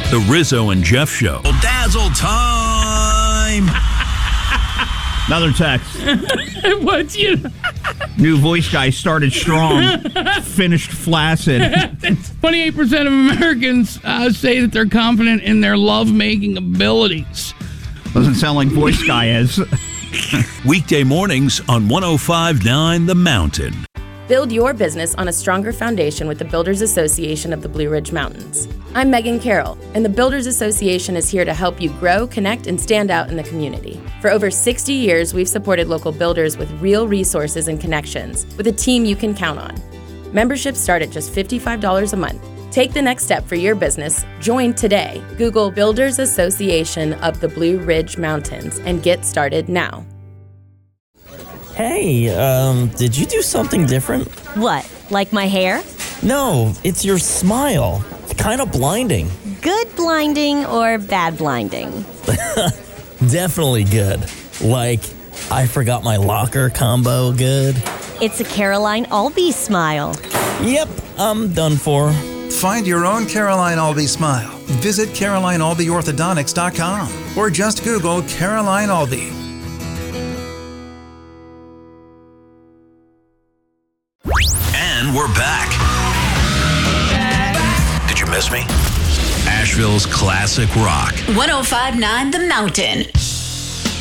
The Rizzo and Jeff Show. Dazzle time. Another text. What's you? New voice guy started strong, finished flaccid. 28% of Americans say that they're confident in their love-making abilities. Doesn't sound like voice guy is. Weekday mornings on 105.9 The Mountain. Build your business on a stronger foundation with the Builders Association of the Blue Ridge Mountains. I'm Megan Carroll, and the Builders Association is here to help you grow, connect, and stand out in the community. For over 60 years, we've supported local builders with real resources and connections, with a team you can count on. Memberships start at just $55 a month. Take the next step for your business. Join today. Google Builders Association of the Blue Ridge Mountains and get started now. Hey, did you do something different? What, like my hair? No, it's your smile. It's kind of blinding. Good blinding or bad blinding? Definitely good. Like, I forgot my locker combo good. It's a Caroline Albee smile. Yep, I'm done for. Find your own Caroline Albee smile. Visit CarolineAlbeeOrthodontics.com or just Google Caroline Albee. And we're back. Did you miss me? Asheville's classic rock. 105.9 The Mountain.